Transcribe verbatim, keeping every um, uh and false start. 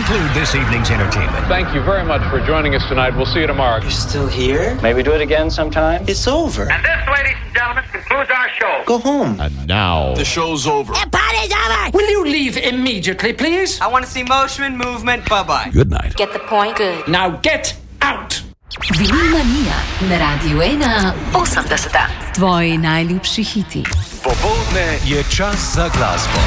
conclude this evening's entertainment. Thank you very much for joining us tonight. We'll see you tomorrow. You're still here? Maybe do it again sometime? It's over. And this, ladies and gentlemen, concludes our show. Go home. And now, the show's over. The party's over! Will you leave immediately, please? I want to see motion, movement, bye-bye. Good night. Get the point? Good. Now get out! Vinilmanija na Radiu ena osemdeset. Tvoji najljubši hiti. Popoldne je čas za glasbo.